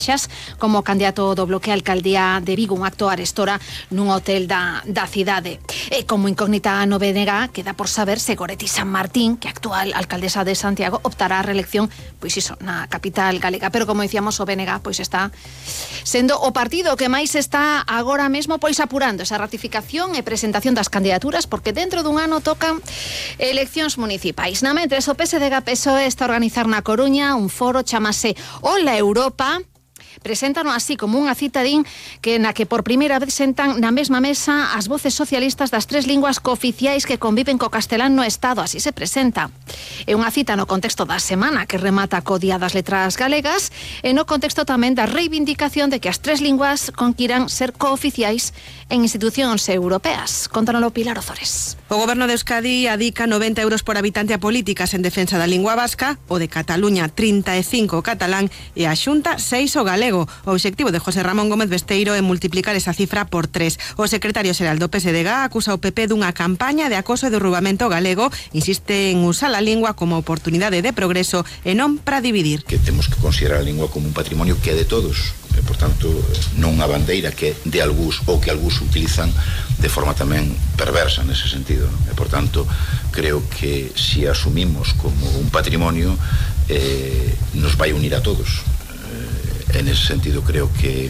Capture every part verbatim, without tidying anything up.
como candidato do bloque á alcaldía de Vigo, un acto arestora nun hotel da, da cidade. E como incógnita no B N G, queda por saber se Goretti San Martín, que actual alcaldesa de Santiago, optará a reelección, pois iso, na capital galega. Pero como dicíamos, o B N G pois está sendo o partido que máis está agora mesmo pois apurando esa ratificación e presentación das candidaturas, porque dentro dun ano tocan eleccións municipais. Na mentres, o P S D G P S O E está a organizar na Coruña un foro, chamase Hola Europa. Preséntano así como unha cita, din, que na que por primeira vez sentan na mesma mesa as voces socialistas das tres linguas cooficiais que conviven co castelán no Estado. Así se presenta. É unha cita no contexto da semana que remata co Día das Letras Galegas e no contexto tamén da reivindicación de que as tres linguas conquiran ser cooficiais en institucións europeas. Contanolo Pilar Ozores. O Goberno de Euskadi adica noventa euros por habitante a políticas en defensa da lingua vasca, o de Cataluña trinta e cinco o catalán e a Xunta seis o galego. O obxectivo de José Ramón Gómez Besteiro é multiplicar esa cifra por tres. O secretario xeral do P S D G acusa o P P dunha campaña de acoso e derrubamento galego, insiste en usar a lingua como oportunidade de progreso e non para dividir. Que temos que considerar a lingua como un patrimonio que é de todos, e, por tanto, non unha bandeira que é de algúns ou que algúns utilizan de forma tamén perversa nese sentido, non? E, por tanto, creo que se asumimos como un patrimonio eh, nos vai unir a todos. En ese sentido creo que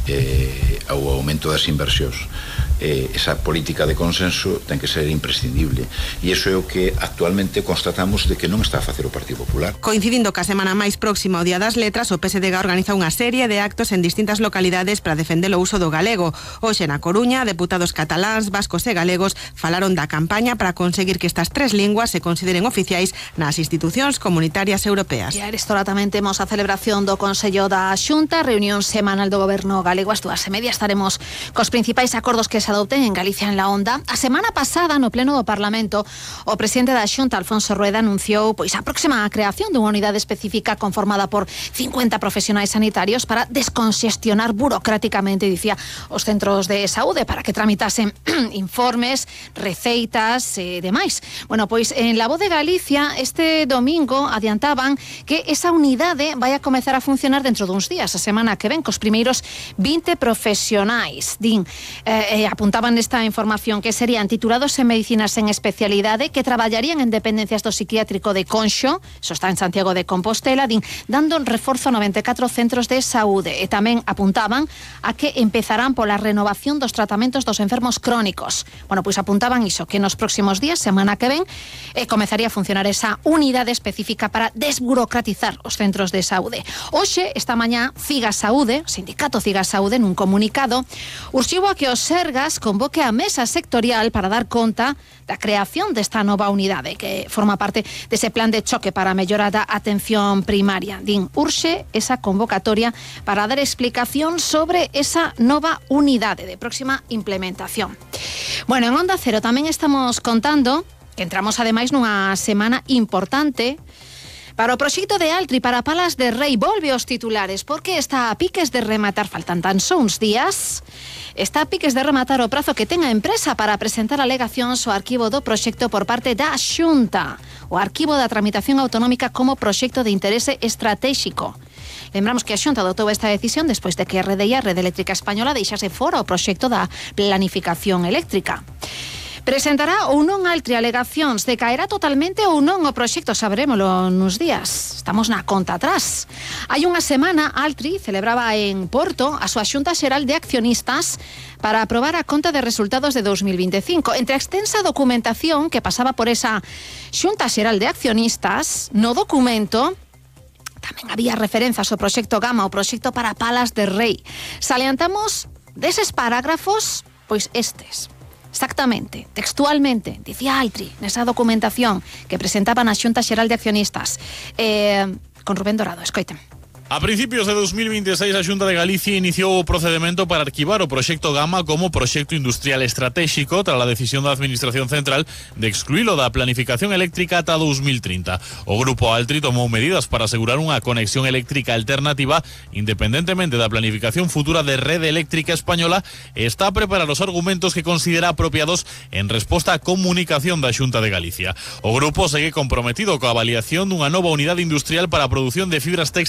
eh, ao aumento das inversións eh, esa política de consenso ten que ser imprescindible, e iso é o que actualmente constatamos de que non está a facer o Partido Popular. Coincidindo ca semana máis próxima ao Día das Letras, o P S D G organiza unha serie de actos en distintas localidades para defender o uso do galego. Hoxe na Coruña, deputados cataláns, vascos e galegos falaron da campaña para conseguir que estas tres linguas se consideren oficiais nas institucións comunitarias europeas. E a arestora tamén temos a celebración do Consello da Xunta, reunión semanal do Goberno galego. As dúas e media estaremos cos principais acordos que se adopten en Galicia en la Onda. A semana pasada, no pleno do Parlamento, o presidente da Xunta, Alfonso Rueda, anunciou pois a próxima creación dunha unidade específica conformada por cincuenta profesionais sanitarios para desconxestionar burocráticamente, dicía, os centros de saúde para que tramitasen informes, receitas e demais. Bueno, pois en La Voz de Galicia este domingo adiantaban que esa unidade vai a comezar a funcionar dentro duns días, a semana que ven, cos primeiros vinte profesionais. Din, eh, eh, apuntaban nesta información que serían titulados en medicinas en especialidade, que traballarían en dependencias do psiquiátrico de Conxo, eso está en Santiago de Compostela, din, dando reforzo a noventa e catro centros de saúde, e tamén apuntaban a que empezarán pola renovación dos tratamentos dos enfermos crónicos. Bueno, pois apuntaban iso, que nos próximos días, semana que ven, eh, comezaría a funcionar esa unidade específica para desburocratizar os centros de saúde. Hoxe, esta mañá, Ciga Saúde, o sindicato Ciga Saúde, nun comunicado, urxiu a que o Sergas convoque a mesa sectorial para dar conta da creación desta nova unidade, que forma parte dese plan de choque para a mellora da atención primaria. Din, urxe esa convocatoria para dar explicación sobre esa nova unidade de próxima implementación. Bueno, en Onda Cero tamén estamos contando que entramos ademais nunha semana importante para o proxecto de Altri para Palas de Rei. Volve aos titulares, porque está a piques de rematar, faltan tan só uns días, está a piques de rematar o prazo que ten a empresa para presentar alegacións ao arquivo do proxecto por parte da Xunta, o arquivo da tramitación autonómica como proxecto de interese estratégico. Lembramos que a Xunta adotou esta decisión despois de que a Rede e a Rede Eléctrica Española deixase fora o proxecto da planificación eléctrica. Presentará ou non Altri alegacións, decaerá totalmente ou non o proxecto, sabrémolo nos días. Estamos na conta atrás. Hai unha semana, Altri celebraba en Porto a súa Xunta Xeral de Accionistas para aprobar a conta de resultados de dos mil vinte e cinco. Entre a extensa documentación que pasaba por esa Xunta Xeral de Accionistas, no documento tamén había referenzas ao proxecto Gama, o proxecto para Palas de Rei. Salientamos deses parágrafos, pois estes. Exactamente, textualmente, dicía Altri nesa documentación que presentaba na Xunta Xeral de Accionistas, eh, con Rubén Dorado, escoiten. A principios de dos mil veintiséis, a Xunta de Galicia iniciou o procedemento para arquivar o proxecto Gama como proxecto industrial estratégico tras a decisión da Administración Central de excluílo da planificación eléctrica ata dos mil trinta. O grupo Altri tomou medidas para asegurar unha conexión eléctrica alternativa independentemente da planificación futura de Rede Eléctrica Española e está a preparar os argumentos que considera apropiados en resposta á comunicación da Xunta de Galicia. O grupo segue comprometido coa avaliación dunha nova unidade industrial para a produción de fibras textiles sostenibles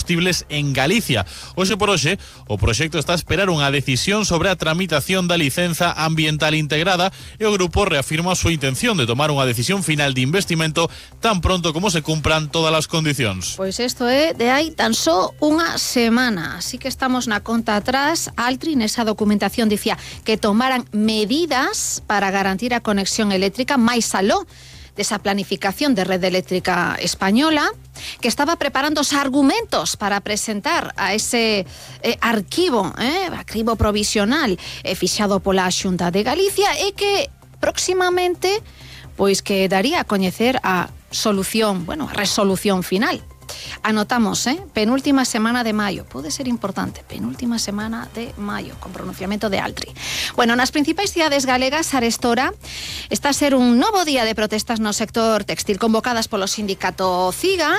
combustibles en Galicia. Hoxe por hoxe, o proxecto está a esperar unha decisión sobre a tramitación da licenza ambiental integrada e o grupo reafirma a súa intención de tomar unha decisión final de investimento tan pronto como se cumpran todas as condicións. Pois isto é de hai tan só unha semana, así que estamos na conta atrás. Altri nesa documentación dicía que tomaran medidas para garantir a conexión eléctrica máis aló desa planificación de rede eléctrica española, que estaba preparando os argumentos para presentar a ese eh, arquivo, eh, arquivo provisional eh, fixado pola Xunta de Galicia e que próximamente pois que daría a coñecer a solución, bueno, a resolución final. Anotamos, eh? penúltima semana de maio, pode ser importante, penúltima semana de maio, con pronunciamento de Altri. Bueno, nas principais cidades galegas, arestora está a ser un novo día de protestas no sector textil convocadas polo sindicato CIGA.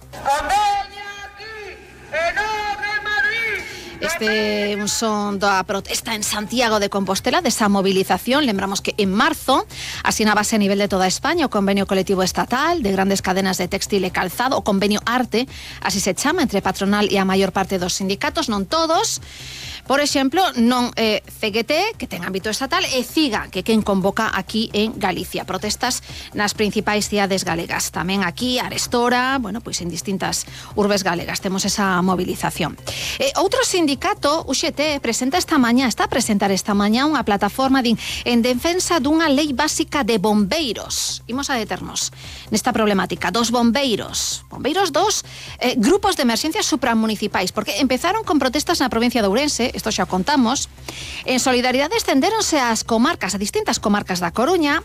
Este un son da protesta en Santiago de Compostela, desa movilización. Lembramos que en marzo asinábase a nivel de toda España o convenio colectivo estatal de grandes cadenas de textil e calzado, o convenio ARTE, así se chama, entre patronal e a maior parte dos sindicatos, non todos. Por exemplo, non eh, C G T, que ten ámbito estatal, e CIGA, que quen convoca aquí en Galicia. Protestas nas principais cidades galegas. Tamén aquí, arestora, bueno, pois en distintas urbes galegas temos esa movilización. Eh, outro sindicato, U X T, presenta esta mañá, está a presentar esta mañá unha plataforma din, en defensa dunha lei básica de bombeiros. Imos a deternos nesta problemática dos bombeiros. Bombeiros dos eh, grupos de emerxencias supramunicipais, porque empezaron con protestas na provincia de Ourense, isto xa contamos. En solidaridade estendéronse ás comarcas, a distintas comarcas da Coruña.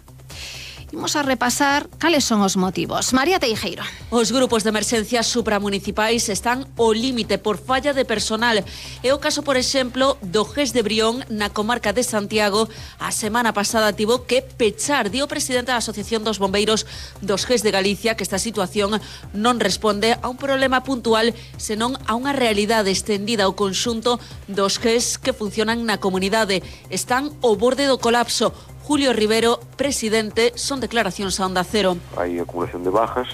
Imos a repasar cales son os motivos. María Teijeiro. Os grupos de emerxencias supramunicipais están ao límite por falla de personal. É o caso, por exemplo, do G E S de Brión na comarca de Santiago. A semana pasada tivo que pechar, di o presidente da Asociación dos Bombeiros dos G E S de Galicia, que esta situación non responde a un problema puntual, senón a unha realidade estendida ao conxunto dos G E S que funcionan na comunidade. Están ao borde do colapso. Julio Rivero, presidente, son declaracións a Onda Cero. Hai acumulación de bajas,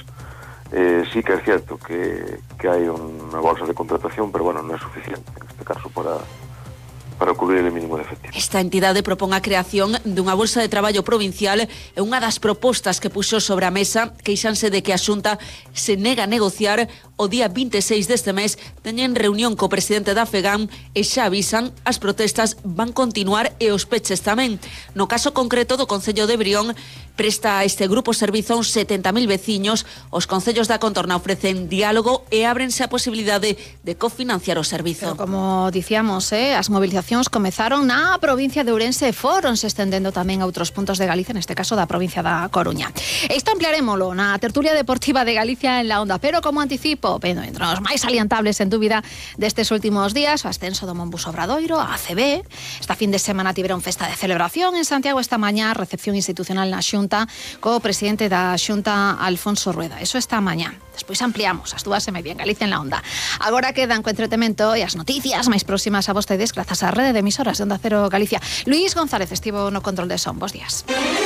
eh, sí que é cierto que, que hai unha bolsa de contratación, pero bueno, non é suficiente en este caso para, para cubrir o mínimo de efectivo. Esta entidade propón a creación dunha bolsa de traballo provincial e unha das propostas que puxo sobre a mesa queixanse de que a Xunta se nega a negociar. O día vinte e seis deste mes teñen reunión co presidente da FEGAM e xa avisan as protestas van continuar e os peches tamén. No caso concreto do Concello de Brión, presta a este grupo servizo a uns setenta mil veciños. Os concellos da contorna ofrecen diálogo e ábrense a posibilidade de cofinanciar o servizo. Pero como dicíamos, eh, as movilizacións comezaron na provincia de Ourense e foron se estendendo tamén a outros puntos de Galicia, neste caso da provincia da Coruña. E isto ampliarémolo na tertulia deportiva de Galicia en la Onda, pero como anticipo, bueno, entre os máis salientables en dúbida destes últimos días, o ascenso do Monbus Obradoiro, a A C B. Esta fin de semana tiveron festa de celebración en Santiago, esta mañá recepción institucional na Xunta co presidente da Xunta, Alfonso Rueda. Eso esta mañá. Despois ampliamos as dúas e media en Galicia en la Onda. Agora quedan co entretemento e as noticias máis próximas a vostedes grazas á rede de emisoras de Onda Cero Galicia. Luís González estivo no control de son. Bos días.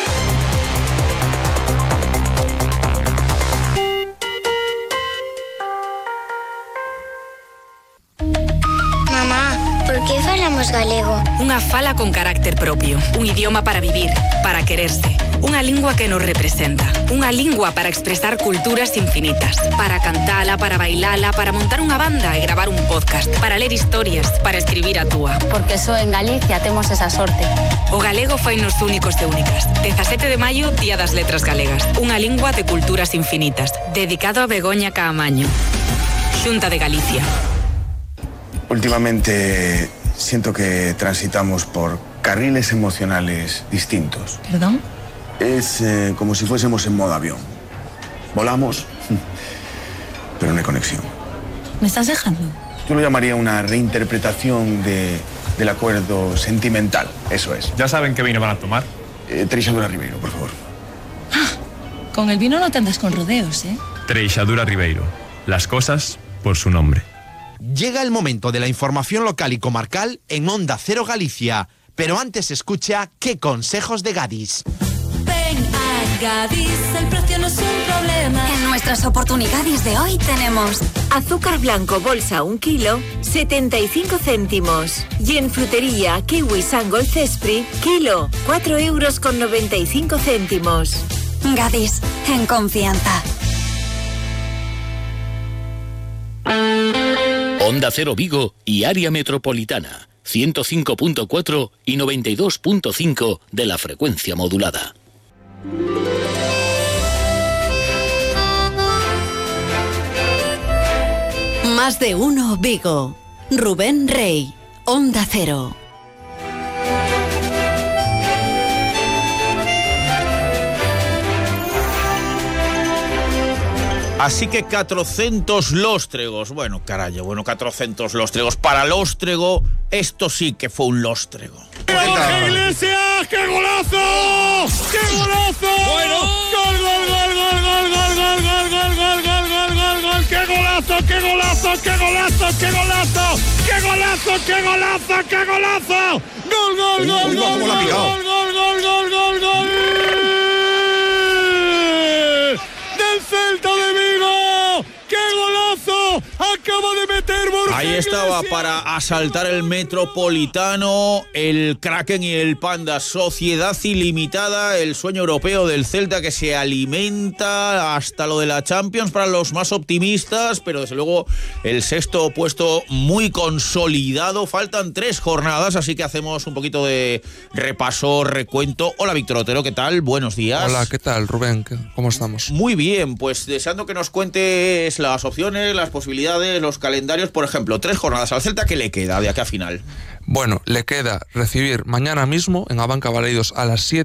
Por que falamos galego? Unha fala con carácter propio, un idioma para vivir, para quererse, unha lingua que nos representa, unha lingua para expresar culturas infinitas, para cantala, para bailala, para montar unha banda e gravar un podcast, para ler historias, para escribir a túa. Porque só en Galicia temos esa sorte. O galego fainos únicos e únicas. dezasete de maio, Día das Letras Galegas, unha lingua de culturas infinitas, dedicado a Begoña Caamaño. Xunta de Galicia. Últimamente siento que transitamos por carriles emocionales distintos. ¿Perdón? Es eh, como si fuésemos en modo avión. Volamos, pero no hay conexión. ¿Me estás dejando? Yo lo llamaría una reinterpretación de, del acuerdo sentimental, eso es. ¿Ya saben qué vino van a tomar? Eh, Treixadura Ribeiro, por favor. Ah, con el vino no te andas con rodeos, ¿eh? Treixadura Ribeiro. Las cosas por su nombre. Llega el momento de la información local y comarcal en Onda Cero Galicia, pero antes escucha ¿Qué consejos de Gadis? Ven a Gadis, el precio no es un problema. En nuestras oportunidades de hoy tenemos azúcar blanco bolsa un kilo, setenta y cinco céntimos. Y en frutería kiwi Sangol Cespri, kilo, cuatro euros con noventa y cinco céntimos. Gadis, en confianza. Onda Cero Vigo y área metropolitana, ciento cinco punto cuatro y noventa y dos punto cinco de la frecuencia modulada. Más de uno Vigo. Rubén Rey, Onda Cero. Así que cuatrocientos lóstregos. Bueno, carajo, bueno, cuatrocientos lóstregos. Para lóstrego, esto sí que fue un lóstrego. ¡Jorge Iglesias! ¡Qué golazo! ¡Qué golazo! Bueno. ¡Gol, gol, gol, gol, gol, gol, gol, gol, gol, gol, gol, gol, gol, gol! ¡Qué golazo, qué golazo, qué golazo, qué golazo! ¡Qué golazo, qué golazo, qué golazo! ¡Gol, gol, gol, gol, gol, gol, gol, gol, gol, gol, gol! ¡Del Celta de Vigo! ¡Qué golazo! ¡Acaba de meter Borja Ahí estaba Iglesias! para asaltar el Metropolitano, el Kraken y el Panda. Sociedad ilimitada, el sueño europeo del Celta que se alimenta hasta lo de la Champions para los más optimistas, pero desde luego el sexto puesto muy consolidado. Faltan tres jornadas, así que hacemos un poquito de repaso, recuento. Hola, Víctor Otero, ¿qué tal? Buenos días. Hola, ¿qué tal, Rubén? ¿Cómo estamos? Muy bien, pues deseando que nos cuentes las opciones, las posibilidades, los calendarios. Por ejemplo, tres jornadas al Celta, ¿qué le queda de aquí a final? Bueno, le queda recibir mañana mismo en Abanca Baleidos a las siete